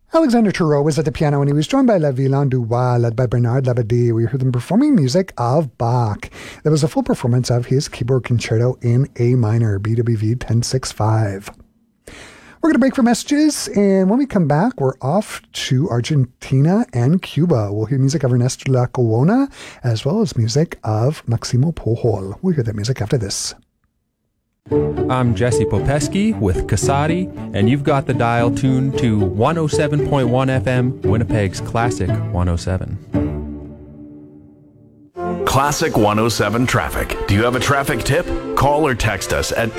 Alexander Turreau was at the piano and he was joined by La Villain du Bois, led by Bernard Labadie. We heard them performing music of Bach. There was a full performance of his keyboard concerto in A minor, BWV 1065. We're going to break for messages, and when we come back, we're off to Argentina and Cuba. We'll hear music of Ernesto Lackawanna, as well as music of Maximo Pujol. We'll hear that music after this. I'm Jesse Popesky with Casati, and you've got the dial tuned to 107.1 FM, Winnipeg's Classic 107. Classic 107 traffic. Do you have a traffic tip? Call or text us at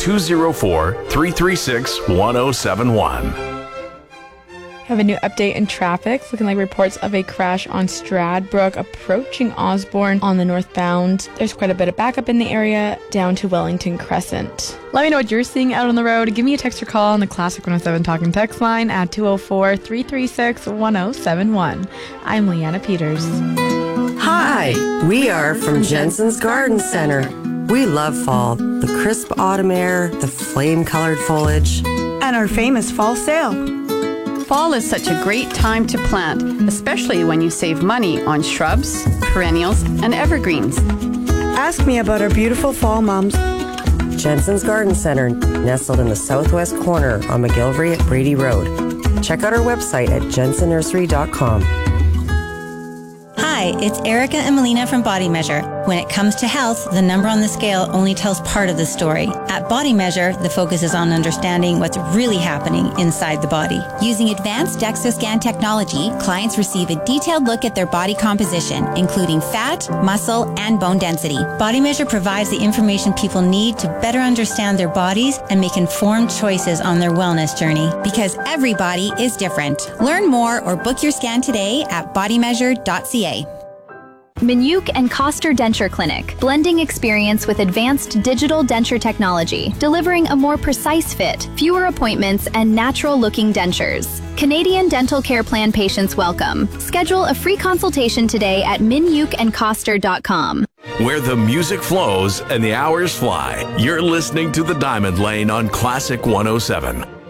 204-336-1071. Have a new update in traffic. Looking like reports of a crash on Stradbrook approaching Osborne on the northbound. There's quite a bit of backup in the area down to Wellington Crescent. Let me know what you're seeing out on the road. Give me a text or call on the Classic 107 Talking Text line at 204-336-1071. I'm Leanna Peters. Hi, we are from Jensen's Garden Center. We love fall, the crisp autumn air, the flame-colored foliage, and our famous fall sale. Fall is such a great time to plant, especially when you save money on shrubs, perennials, and evergreens. Ask me about our beautiful fall mums. Jensen's Garden Center, nestled in the southwest corner on McGillivray at Brady Road. Check out our website at jensennursery.com. Hi, it's Erica and Melina from Body Measure. When it comes to health, the number on the scale only tells part of the story. At Body Measure, the focus is on understanding what's really happening inside the body. Using advanced DEXA scan technology, clients receive a detailed look at their body composition, including fat, muscle, and bone density. Body Measure provides the information people need to better understand their bodies and make informed choices on their wellness journey. Because every body is different. Learn more or book your scan today at bodymeasure.ca. Minuk and Coster Denture Clinic, blending experience with advanced digital denture technology, delivering a more precise fit, fewer appointments, and natural-looking dentures. Canadian Dental Care Plan patients welcome. Schedule a free consultation today at minukandcoster.com. Where the music flows and the hours fly, you're listening to The Diamond Lane on Classic 107.